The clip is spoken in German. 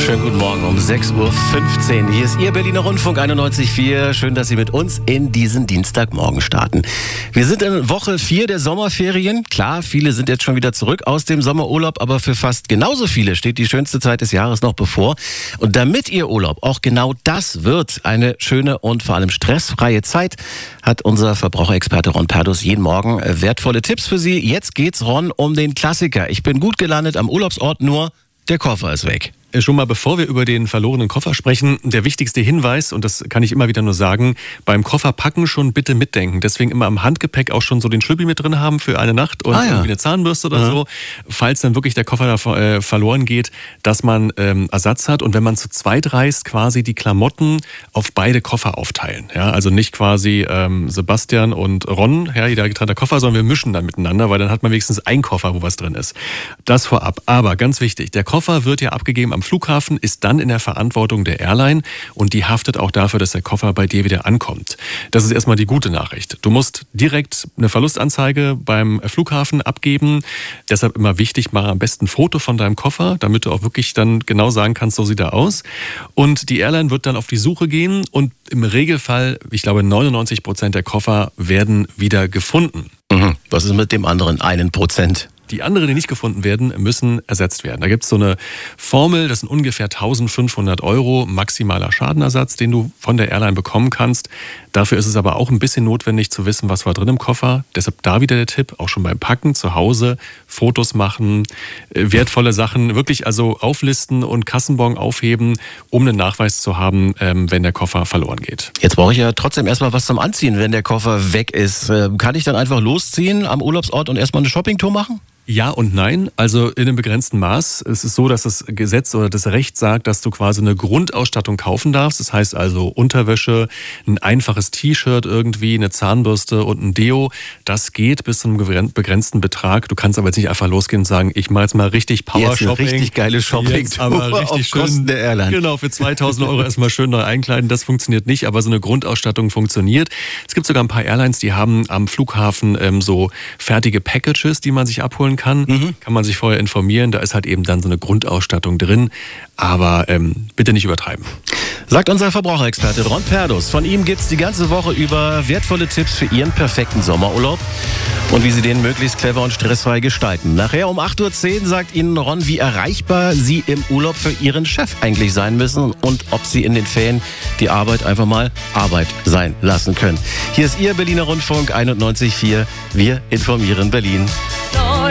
Schönen guten Morgen um 6.15 Uhr. Hier ist Ihr Berliner Rundfunk 91.4. Schön, dass Sie mit uns in diesen Dienstagmorgen starten. Wir sind in Woche 4 der Sommerferien. Klar, viele sind jetzt schon wieder zurück aus dem Sommerurlaub, aber für fast genauso viele steht die schönste Zeit des Jahres noch bevor. Und damit Ihr Urlaub auch genau das wird, eine schöne und vor allem stressfreie Zeit, hat unser Verbraucherexperte Ron Perdus jeden Morgen wertvolle Tipps für Sie. Jetzt geht's, Ron, um den Klassiker. Ich bin gut gelandet am Urlaubsort, nur der Koffer ist weg. Schon mal, bevor wir über den verlorenen Koffer sprechen, der wichtigste Hinweis, und das kann ich immer wieder nur sagen, beim Kofferpacken schon bitte mitdenken. Deswegen immer am Handgepäck auch schon so den Schlüppi mit drin haben für eine Nacht und irgendwie eine Zahnbürste oder so, falls dann wirklich der Koffer da verloren geht, dass man Ersatz hat. Und wenn man zu zweit reist, quasi die Klamotten auf beide Koffer aufteilen. Ja, also nicht quasi Sebastian und Ron, ja, jeder getrennter Koffer, sondern wir mischen dann miteinander, weil dann hat man wenigstens einen Koffer, wo was drin ist. Das vorab. Aber ganz wichtig, der Koffer wird ja abgegeben am Flughafen, ist dann in der Verantwortung der Airline und die haftet auch dafür, dass der Koffer bei dir wieder ankommt. Das ist erstmal die gute Nachricht. Du musst direkt eine Verlustanzeige beim Flughafen abgeben. Deshalb immer wichtig, mach am besten ein Foto von deinem Koffer, damit du auch wirklich dann genau sagen kannst, so sieht er aus. Und die Airline wird dann auf die Suche gehen und im Regelfall, ich glaube 99% der Koffer werden wieder gefunden. Was ist mit dem anderen 1%? Die anderen, die nicht gefunden werden, müssen ersetzt werden. Da gibt es so eine Formel, das sind ungefähr 1.500 € maximaler Schadenersatz, den du von der Airline bekommen kannst. Dafür ist es aber auch ein bisschen notwendig zu wissen, was war drin im Koffer. Deshalb da wieder der Tipp, auch schon beim Packen zu Hause, Fotos machen, wertvolle Sachen wirklich also auflisten und Kassenbon aufheben, um einen Nachweis zu haben, wenn der Koffer verloren geht. Jetzt brauche ich ja trotzdem erstmal was zum Anziehen, wenn der Koffer weg ist. Kann ich dann einfach losziehen am Urlaubsort und erstmal eine Shoppingtour machen? Ja und nein, also in einem begrenzten Maß. Es ist so, dass das Gesetz oder das Recht sagt, dass du quasi eine Grundausstattung kaufen darfst. Das heißt also Unterwäsche, ein einfaches T-Shirt irgendwie, eine Zahnbürste und ein Deo. Das geht bis zu einem begrenzten Betrag. Du kannst aber jetzt nicht einfach losgehen und sagen, ich mache jetzt mal richtig Power-Shopping. Jetzt eine richtig geile Shopping-Tour aber richtig auf Kosten der Airline. Genau, für 2.000 € erstmal schön neu einkleiden. Das funktioniert nicht, aber so eine Grundausstattung funktioniert. Es gibt sogar ein paar Airlines, die haben am Flughafen so fertige Packages, die man sich abholen kann. Kann man sich vorher informieren. Da ist halt eben dann so eine Grundausstattung drin. Aber bitte nicht übertreiben. Sagt unser Verbraucherexperte Ron Perdus. Von ihm gibt es die ganze Woche über wertvolle Tipps für Ihren perfekten Sommerurlaub und wie Sie den möglichst clever und stressfrei gestalten. Nachher um 8.10 Uhr sagt Ihnen Ron, wie erreichbar Sie im Urlaub für Ihren Chef eigentlich sein müssen und ob Sie in den Ferien die Arbeit einfach mal Arbeit sein lassen können. Hier ist Ihr Berliner Rundfunk 91.4. Wir informieren Berlin.